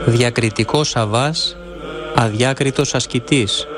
διακριτικός αβάς, αδιάκριτος ασκητής.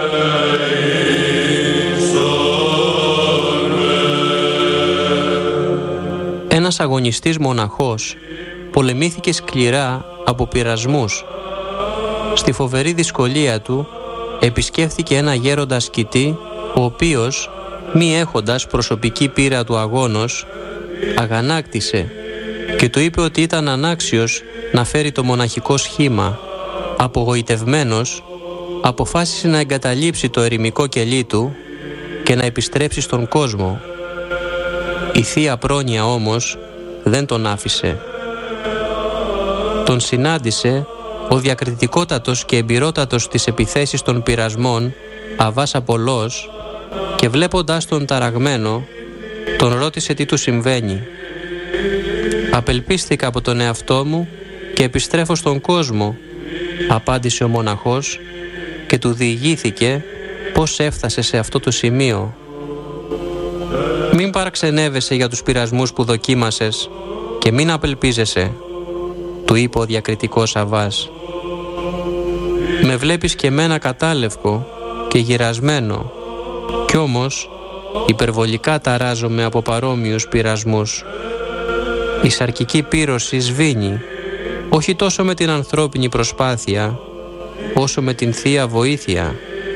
Ένας αγωνιστής μοναχός πολεμήθηκε σκληρά από πειρασμούς. Στη φοβερή δυσκολία του επισκέφθηκε ένα γέροντα ασκητή, ο οποίος, μη έχοντας προσωπική πείρα του αγώνος, αγανάκτησε και του είπε ότι ήταν ανάξιος να φέρει το μοναχικό σχήμα. Απογοητευμένος, αποφάσισε να εγκαταλείψει το ερημικό κελί του και να επιστρέψει στον κόσμο. Η Θεία Πρόνοια όμως δεν τον άφησε. Τον συνάντησε ο διακριτικότατος και εμπειρότατος στις επιθέσεις των πειρασμών Αββάς Απολός και βλέποντας τον ταραγμένο, τον ρώτησε τι του συμβαίνει. «Απελπίστηκα από τον εαυτό μου και επιστρέφω στον κόσμο», απάντησε ο μοναχός και του διηγήθηκε πώς έφτασε σε αυτό το σημείο. «Μην παραξενεύεσαι για τους πειρασμούς που δοκίμασες και μην απελπίζεσαι», του είπε ο διακριτικός Αββάς. «Με βλέπεις και εμένα κατάλευκο και γυρασμένο, κι όμως υπερβολικά ταράζομαι από παρόμοιους πειρασμούς. Η σαρκική πύρωση σβήνει, όχι τόσο με την ανθρώπινη προσπάθεια, όσο με την Θεία Βοήθεια».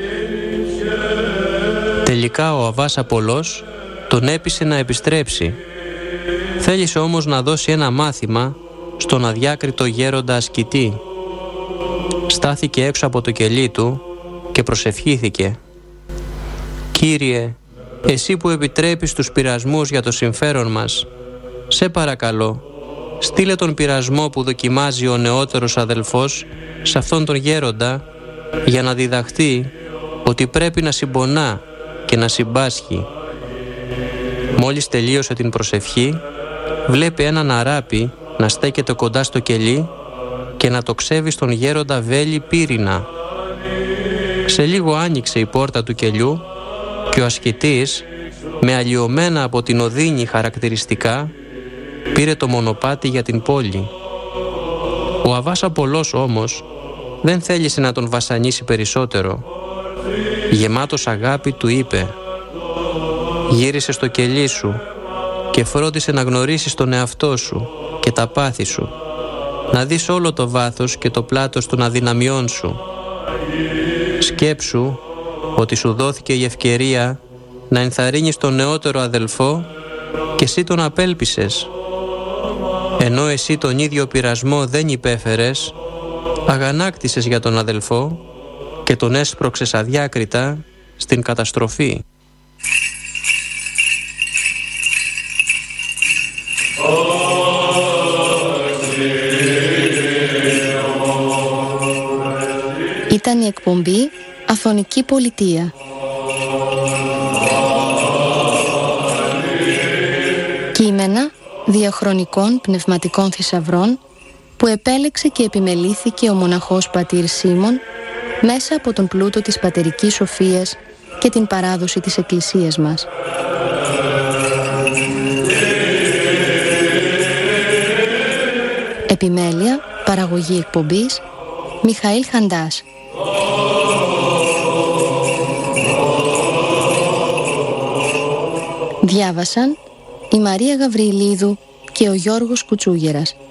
Τελικά ο Αββάς Απολός τον έπεισε να επιστρέψει. Θέλησε όμως να δώσει ένα μάθημα στον αδιάκριτο γέροντα ασκητή. Στάθηκε έξω από το κελί του και προσευχήθηκε. «Κύριε, εσύ που επιτρέπεις τους πειρασμούς για το συμφέρον μας, σε παρακαλώ, στείλε τον πειρασμό που δοκιμάζει ο νεότερος αδελφός σε αυτόν τον γέροντα για να διδαχθεί ότι πρέπει να συμπονά και να συμπάσχει». Μόλις τελείωσε την προσευχή, βλέπει έναν αράπη να στέκεται κοντά στο κελί και να το ξέβει στον γέροντα βέλη πύρινα. Σε λίγο άνοιξε η πόρτα του κελιού και ο ασκητής, με αλλοιωμένα από την οδύνη χαρακτηριστικά, πήρε το μονοπάτι για την πόλη. Ο Αββάς Απολός όμως δεν θέλησε να τον βασανίσει περισσότερο. Γεμάτος αγάπη του είπε: «Γύρισε στο κελί σου και φρόντισε να γνωρίσεις τον εαυτό σου και τα πάθη σου, να δεις όλο το βάθος και το πλάτος των αδυναμιών σου. Σκέψου ότι σου δόθηκε η ευκαιρία να ενθαρρύνεις τον νεότερο αδελφό και εσύ τον απέλπισες. Ενώ εσύ τον ίδιο πειρασμό δεν υπέφερες, αγανάκτησες για τον αδελφό και τον έσπρωξες αδιάκριτα στην καταστροφή». Ήταν η εκπομπή Αθωνική Πολιτεία. Κείμενα διαχρονικών πνευματικών θησαυρών που επέλεξε και επιμελήθηκε ο μοναχός πατήρ Σίμων μέσα από τον πλούτο της πατερικής σοφίας και την παράδοση της Εκκλησίας μας. Επιμέλεια, παραγωγή εκπομπής, Μιχαήλ Χαντάς. Διάβασαν η Μαρία Γαβριλίδου και ο Γιώργος Κουτσούγερας.